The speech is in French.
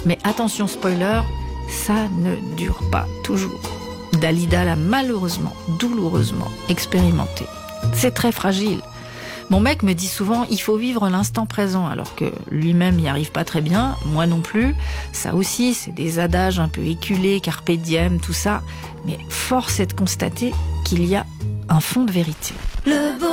Mais attention spoiler, ça ne dure pas toujours. Dalida l'a malheureusement, douloureusement expérimenté. C'est très fragile. Mon mec me dit souvent, il faut vivre l'instant présent, alors que lui-même n'y arrive pas très bien, moi non plus. Ça aussi, c'est des adages un peu éculés, carpe diem, tout ça. Mais force est de constater qu'il y a un fond de vérité. Le